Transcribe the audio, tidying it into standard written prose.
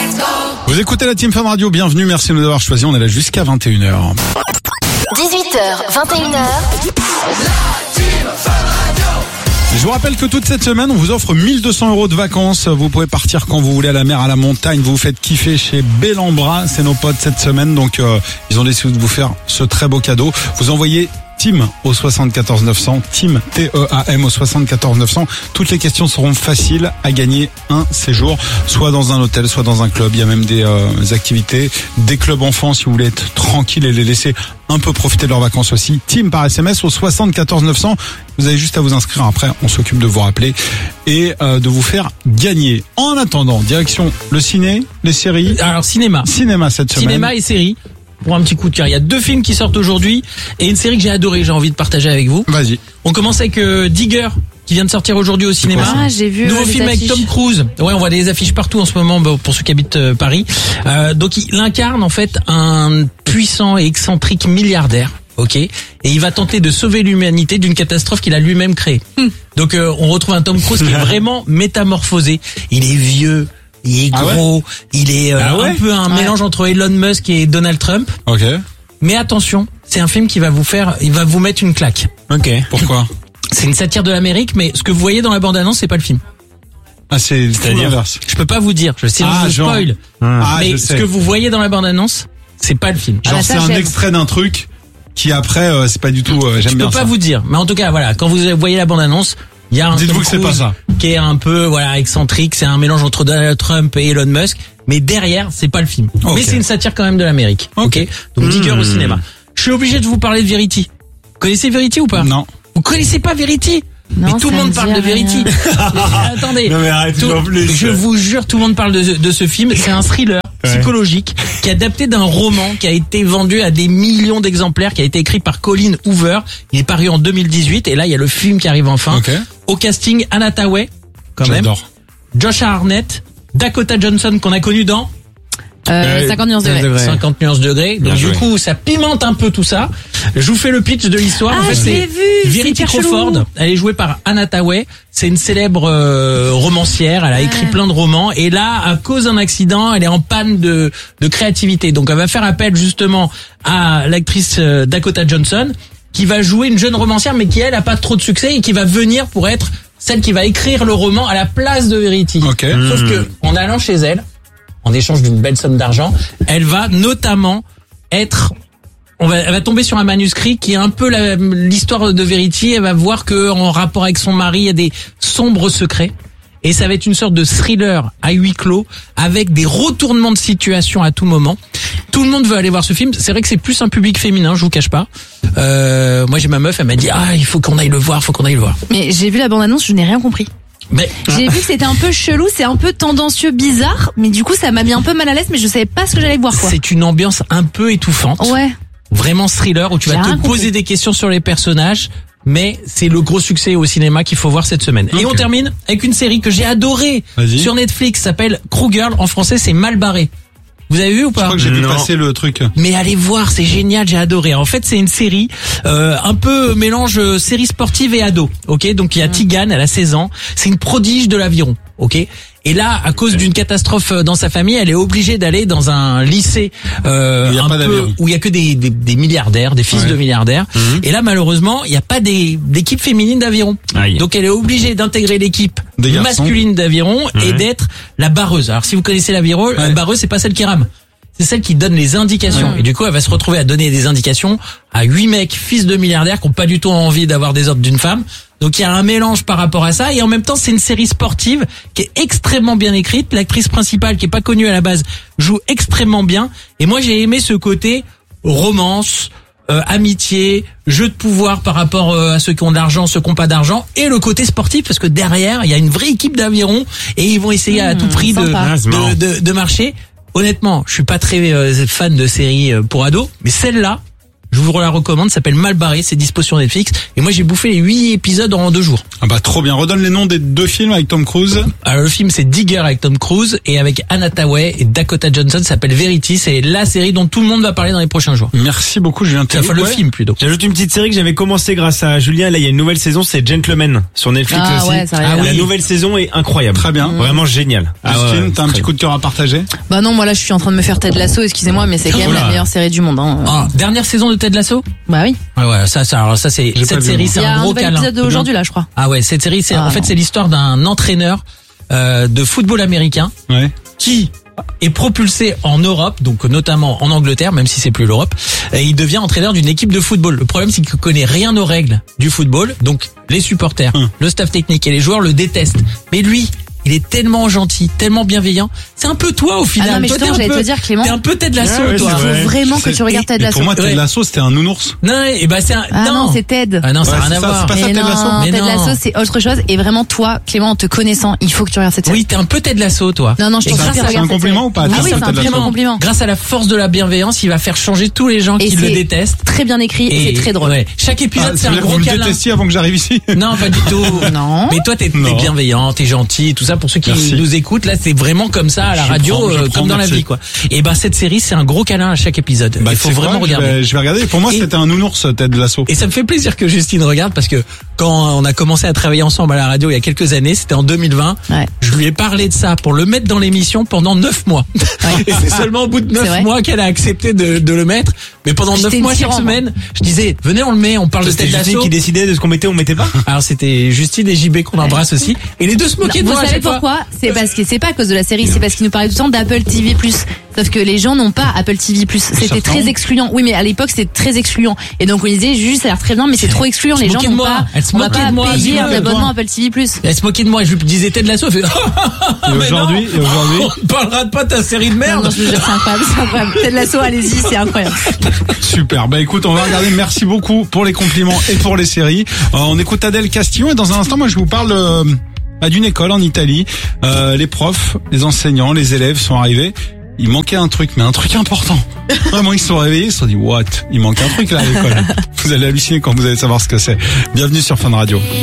Vous écoutez la Team Fun Radio, bienvenue, merci de nous avoir choisis, on est là jusqu'à 21h. 18h, 21h. Je vous rappelle que toute cette semaine, on vous offre 1200 € de vacances. Vous pouvez partir quand vous voulez à la mer, à la montagne. Vous vous faites kiffer chez Bellambra. C'est nos potes cette semaine. Donc, ils ont décidé de vous faire ce très beau cadeau. Vous envoyez Team au 74 900. Team, T-E-A-M au 74 900. Toutes les questions seront faciles à gagner un séjour. Soit dans un hôtel, soit dans un club. Il y a même des activités. Des clubs enfants si vous voulez être tranquille et les laisser un peu profiter de leurs vacances aussi. Team par SMS au 74 900. Vous avez juste à vous inscrire. Après, on s'occupe de vous rappeler et de vous faire gagner. En attendant, direction le ciné, les séries. Alors cinéma Cette semaine. Cinéma et séries. Pour un petit coup de cœur, il y a 2 films qui sortent aujourd'hui et une série que j'ai adorée, j'ai envie de partager avec vous. Vas-y. On commence avec Digger qui vient de sortir aujourd'hui au cinéma. Ah, j'ai vu. Nouveau film avec Tom Cruise. Ouais, on voit des affiches partout en ce moment pour ceux qui habitent Paris. Donc il incarne en fait un puissant et excentrique milliardaire. Ok, et il va tenter de sauver l'humanité d'une catastrophe qu'il a lui-même créée. Donc on retrouve un Tom Cruise qui est vraiment métamorphosé. Il est vieux, il est gros, il est un peu un mélange entre Elon Musk et Donald Trump. Ok. Mais attention, c'est un film qui va il va vous mettre une claque. Ok. Pourquoi? C'est une satire de l'Amérique, mais ce que vous voyez dans la bande-annonce, c'est pas le film. Ah, c'est-à-dire l'inverse. Je peux pas vous dire. Je sais, je spoil. Mais ce que vous voyez dans la bande-annonce, c'est pas le film. Genre c'est un extrait d'un truc qui après c'est pas du tout j'aime bien ça. Je peux pas vous dire, mais en tout cas voilà, quand vous voyez la bande-annonce, il y a un Tom Cruise que c'est pas ça. Qui est un peu excentrique, c'est un mélange entre Donald Trump et Elon Musk, mais derrière c'est pas le film. Okay. Mais c'est une satire quand même de l'Amérique. Ok. Donc Digger au cinéma. Je suis obligé de vous parler de Verity. Vous connaissez Verity ou pas? Non. Vous connaissez pas Verity? Non, mais tout le monde parle de Verity. Attendez. Non mais arrête, je vous jure, tout le monde parle de ce film. C'est un thriller psychologique qui est adapté d'un roman qui a été vendu à des millions d'exemplaires, qui a été écrit par Colin Hoover. Il est paru en 2018 et là il y a le film qui arrive enfin. Okay. Au casting, Anna Thaoué, quand même. Josh Hartnett, Dakota Johnson qu'on a connu dans 50 nuances degrés. 50 nuances degrés. Donc du coup, ça pimente un peu tout ça. Je vous fais le pitch de l'histoire. En fait, c'est Verity Crawford. Elle est jouée par Anna Thaoué. C'est une célèbre romancière. Elle a écrit plein de romans. Et là, à cause d'un accident, elle est en panne de créativité. Donc, elle va faire appel justement à l'actrice Dakota Johnson, qui va jouer une jeune romancière, mais qui elle a pas trop de succès et qui va venir pour être celle qui va écrire le roman à la place de Verity. Okay. Sauf que en allant chez elle, en échange d'une belle somme d'argent, elle va notamment elle va tomber sur un manuscrit qui est un peu l'histoire de Verity. Elle va voir que en rapport avec son mari, il y a des sombres secrets. Et ça va être une sorte de thriller à huis clos avec des retournements de situation à tout moment. Tout le monde veut aller voir ce film. C'est vrai que c'est plus un public féminin, je vous cache pas. Moi j'ai ma meuf, elle m'a dit il faut qu'on aille le voir, Mais j'ai vu la bande-annonce, je n'ai rien compris. Mais j'ai vu que c'était un peu chelou, c'est un peu tendancieux, bizarre, mais du coup ça m'a mis un peu mal à l'aise, mais je savais pas ce que j'allais voir quoi. C'est une ambiance un peu étouffante. Ouais. Vraiment thriller où tu vas te poser des questions sur les personnages, mais c'est le gros succès au cinéma qu'il faut voir cette semaine. Okay. Et on termine avec une série que j'ai adorée sur Netflix, s'appelle Crew Girl, en français c'est Mal barré. Vous avez vu ou pas? Je crois que j'ai vu passer le truc. Mais allez voir, c'est génial, j'ai adoré. En fait, c'est une série un peu mélange série sportive et ado. OK? Donc il y a Tigane, elle a 16 ans, c'est une prodige de l'aviron. OK? Et là, à cause d'une catastrophe dans sa famille, elle est obligée d'aller dans un lycée où il y a que des milliardaires, des fils de milliardaires. Et là, malheureusement, il n'y a pas d'équipe féminine d'aviron. Donc elle est obligée d'intégrer l'équipe masculine d'aviron et d'être la barreuse. Alors si vous connaissez l'aviron, la barreuse, c'est pas celle qui rame. C'est celle qui donne les indications. Et du coup, elle va se retrouver à donner des indications à 8 mecs, fils de milliardaires, qui ont pas du tout envie d'avoir des ordres d'une femme. Donc il y a un mélange par rapport à ça. Et en même temps, c'est une série sportive qui est extrêmement bien écrite. L'actrice principale, qui est pas connue à la base, joue extrêmement bien. Et moi, j'ai aimé ce côté romance, amitié, jeu de pouvoir par rapport à ceux qui ont de l'argent, ceux qui n'ont pas d'argent, et le côté sportif, parce que derrière, il y a une vraie équipe d'aviron et ils vont essayer à tout prix de marcher. Honnêtement, je suis pas très fan de séries pour ados, mais celle-là, Je vous la recommande, ça s'appelle Mal barré, c'est dispo sur Netflix. Et moi j'ai bouffé les 8 épisodes en 2 jours. Ah bah trop bien. Redonne les noms des 2 films avec Tom Cruise. Alors le film c'est Digger avec Tom Cruise et avec Anna Thaoué et Dakota Johnson, ça s'appelle Verity. C'est la série dont tout le monde va parler dans les prochains jours. Merci beaucoup Julien. Enfin le film plutôt. J'ajoute une petite série que j'avais commencé grâce à Julien. Là, il y a une nouvelle saison, c'est Gentleman sur Netflix aussi. Ouais, ça arrive. Ah oui. La nouvelle saison est incroyable. Très bien. Vraiment génial. Justine, t'as un petit coup de cœur à partager? Bah non, moi là je suis en train de me faire Ted Lasso, excusez-moi, mais c'est quand même Oula. la meilleure série du monde. Hein. Ah, dernière saison de Ted Lasso? Bah oui. Ouais, ça alors ça c'est J'ai pas cette vu, série, moi. c'est Il y a un un gros nouvel câlin. épisode aujourd'hui là, je crois. Ah ouais, cette série c'est Ah en fait non. c'est l'histoire d'un entraîneur de football américain Ouais. qui est propulsé en Europe, donc notamment en Angleterre, même si c'est plus l'Europe, et il devient entraîneur d'une équipe de football. Le problème, c'est qu'il connaît rien aux règles du football, donc les supporters, le staff technique et les joueurs le détestent. Mais lui, il est tellement gentil, tellement bienveillant. C'est un peu toi au final. Ah non, mais Toi, justement, t'es un j'allais peu- te dire, Clément. T'es un peu Ted Lasso, Ouais, toi. c'est vrai. Faut vraiment que tu regardes Ted Et Lasso. pour moi, Ted Ouais. Lasso, c'était un nounours. Non, et ben c'est un. Ah non, c'est Ted. Ah non, ça Ouais, n'a rien c'est à ça, voir. c'est pas ça, Mais Ted Lasso. non, Mais Ted non. Lasso c'est autre chose. Et vraiment toi, Clément, en te connaissant, il faut que tu regardes cette série. Oui, t'es un peu Ted Lasso, toi. Non, non, je Et t'en grâce supplie, à- C'est un regarde cette compliment série. ou pas? Ah Tiens, oui, c'est c'est un Ted très Lasso. bon compliment. Grâce à la force de la bienveillance, il va faire changer tous les gens Et qui le c'est détestent. très bien écrit et c'est très drôle. Ouais. Chaque épisode, Ah, c'est ça un veut dire que gros vous me câlin. détestiez avant que j'arrive ici. Non, pas du tout. Non. Mais toi, t'es Non. bienveillant, t'es gentil, tout ça. Pour ceux qui Merci. nous écoutent, là, c'est vraiment comme ça à la Je radio, prends, comme dans la merci. vie, quoi. Et ben, cette série, c'est un gros câlin à chaque épisode. Bah, Il faut tu sais vraiment quoi, regarder. Je vais regarder. Pour moi, Et- c'était un nounours, Ted Lasso. Et ça me fait plaisir que Justine regarde parce que quand on a commencé à travailler ensemble à la radio il y a quelques années, c'était en 2020, Ouais. je lui ai parlé de ça pour le mettre dans l'émission pendant 9 mois. Et c'est seulement au bout de C'est 9 vrai. mois qu'elle a accepté de le mettre. Mais pendant 9 J'étais mois une chaque tyran, moi. semaine, je disais, venez on le met, on parle de C'était Ted Justine Lasso. qui décidait de ce qu'on mettait ou on mettait pas. Alors c'était Justine et JB qu'on embrasse aussi. Et les deux se moquaient de Vous moi à savez chaque fois. pourquoi? C'est parce que c'est pas à cause de la série, c'est parce qu'il nous parlait tout le temps d'Apple TV+. Sauf que les gens n'ont pas Apple TV+. C'était Certains très ont. excluant. Oui, mais à l'époque, c'était très excluant. Et donc on disait, juste, ça a l'air très bien, mais c'est trop excluant. Elle Les se gens moquait de n'ont moi. pas, Elle se on va moquait pas de moi. payer Dis-le, un toi. abonnement Apple TV+. Elle se moquait de moi et je lui disais Ted Lasso, elle fait Et mais non, aujourd'hui, on parlera pas de ta série de Non, merde. non, je vous jure, c'est incroyable, c'est incroyable. Ted Lasso, allez-y, c'est incroyable. super. Bah écoute, on va regarder. Merci beaucoup pour les compliments et pour les séries. On écoute Adèle Castillo et dans un instant, moi, je vous parle d'une école en Italie. Les profs, les enseignants, les élèves sont arrivés. Il manquait un truc, mais un truc important. Vraiment, ils se sont réveillés, ils se sont dit, what? Il manque un truc là à l'école. Vous allez halluciner quand vous allez savoir ce que c'est. Bienvenue sur Fun Radio.